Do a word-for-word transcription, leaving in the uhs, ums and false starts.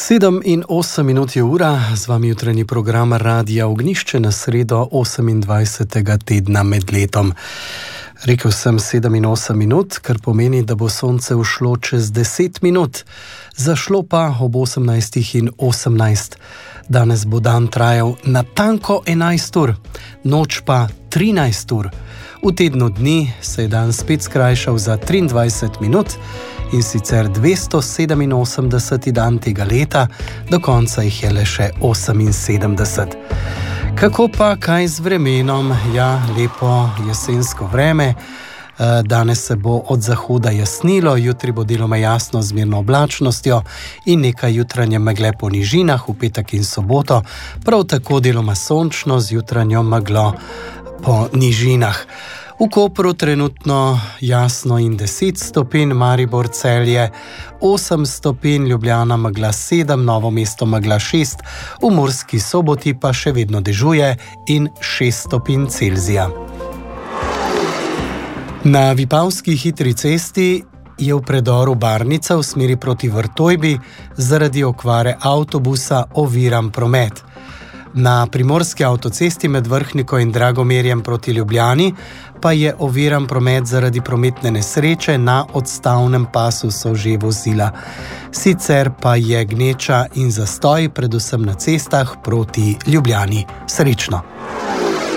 Sedem in osem minut je ura, z vami jutranji program Radia Ognjišče na sredo osemindvajsetega tedna med letom. Rekel sem sedem in osem minut, kar pomeni, da bo sonce ušlo čez deset minut, zašlo pa ob osemnajstih in osemnajst. Danes bo dan trajal natanko enajst ur, noč pa trinajst ur. V tednu dni se je dan spet skrajšal za triindvajset minut, in sicer dvesto sedeminosemdeseti dan tega leta, do konca jih je le še oseminsedemdeset. Kako pa kaj z vremenom? Ja, lepo jesensko vreme. Danes se bo od zahoda jasnilo, jutri bo deloma jasno z mirno oblačnostjo in nekaj jutranje megle po nižinah v petek in soboto, prav tako deloma sončno z jutranjo meglo po nižinah. V Kopru trenutno jasno in deset stopinj, Maribor, Celje osem stopinj, Ljubljana megla sedem, Novo mesto megla šest, v Murski Soboti pa še vedno dežuje in šest stopinj Celzija. Na Vipavski hitri cesti je v predoru Barnica v smeri proti Vrtojbi zaradi okvare avtobusa oviran promet. Na primorski avtocesti med Vrhniko in Dragomerjem proti Ljubljani pa je oviran promet zaradi prometne nesreče, na odstavnem pasu so že vozila. Sicer pa je gneča in zastoj predvsem na cestah proti Ljubljani. Srečno!